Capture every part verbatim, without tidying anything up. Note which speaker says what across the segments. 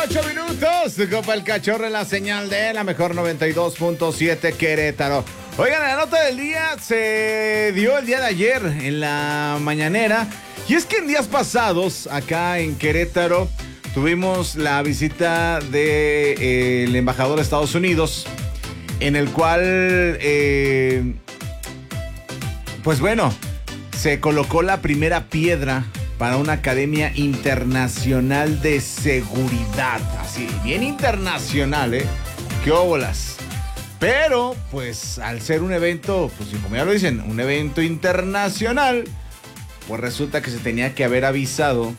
Speaker 1: ocho minutos. Tu copa El Cachorro en la señal de la mejor noventa y dos punto siete Querétaro. Oigan, la nota del día se dio el día de ayer en la mañanera. Y es que en días pasados, acá en Querétaro, tuvimos la visita del de, eh, embajador de Estados Unidos, en el cual, eh, pues bueno, se colocó la primera piedra para una academia internacional de seguridad. Así, bien internacional, ¿eh? ¡Qué óbolas! Pero, pues, al ser un evento, pues como ya lo dicen, un evento internacional, pues resulta que se tenía que haber avisado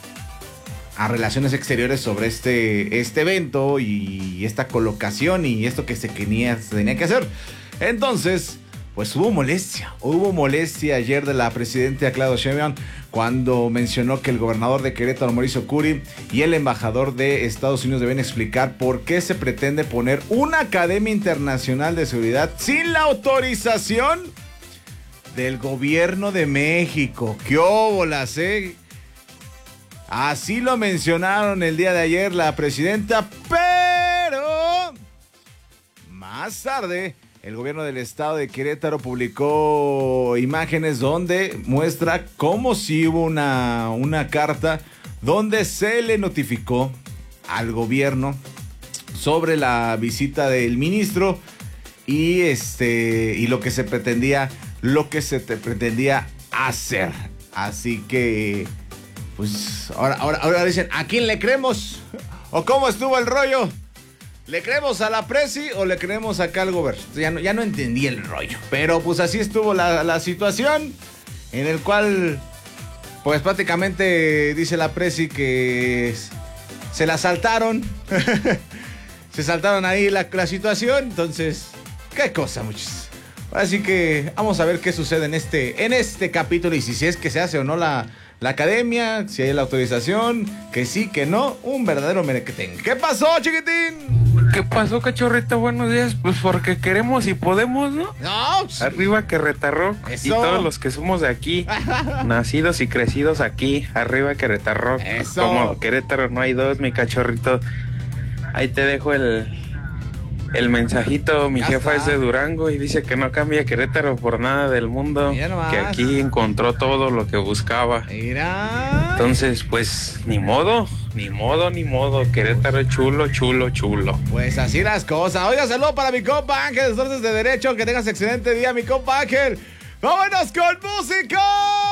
Speaker 1: a Relaciones Exteriores sobre este, este evento y esta colocación y esto que se tenía, se tenía que hacer. Entonces, pues hubo molestia, hubo molestia ayer de la presidenta Claudia Sheinbaum cuando mencionó que el gobernador de Querétaro, Mauricio Curi, y el embajador de Estados Unidos deben explicar por qué se pretende poner una academia internacional de seguridad sin la autorización del gobierno de México. ¡Qué óbolas, eh! Así lo mencionaron el día de ayer la presidenta, pero más tarde el gobierno del estado de Querétaro publicó imágenes donde muestra cómo si hubo una, una carta donde se le notificó al gobierno sobre la visita del ministro y este y lo que se pretendía, lo que se te pretendía hacer. Así que pues ahora, ahora, ahora dicen, ¿a quién le creemos? ¿O cómo estuvo el rollo? ¿Le creemos a la presi o le creemos acá al gobierno? Ya no, ya no entendí el rollo. Pero pues así estuvo la, la situación, en el cual pues prácticamente dice la presi que se la saltaron. Se saltaron ahí la, la situación. Entonces, qué cosa, muchachos. Así que vamos a ver qué sucede en este, en este capítulo y si es que se hace o no la... La academia, si hay la autorización, que sí, que no, un verdadero merequetén. ¿Qué pasó, chiquitín?
Speaker 2: ¿Qué pasó, cachorrito? Buenos días. Pues porque queremos y podemos, ¿no?
Speaker 1: No.
Speaker 2: Arriba Querétaro.
Speaker 1: Eso.
Speaker 2: Y todos los que somos de aquí, nacidos y crecidos aquí, arriba Querétaro.
Speaker 1: Eso.
Speaker 2: Como Querétaro no hay dos, mi cachorrito. Ahí te dejo el... El mensajito, mi
Speaker 1: Ya
Speaker 2: jefa
Speaker 1: está.
Speaker 2: es de Durango y dice que no cambia Querétaro por nada del mundo,
Speaker 1: Mira nomás.
Speaker 2: que aquí encontró todo lo que buscaba.
Speaker 1: Mira.
Speaker 2: Entonces, pues, ni modo, ni modo, ni modo, Querétaro chulo, chulo, chulo.
Speaker 1: Pues así las cosas. Oiga, saludo para mi compa Ángel, Sortes de Derecho. Que tengas excelente día, mi compa Ángel. ¡Vámonos con música!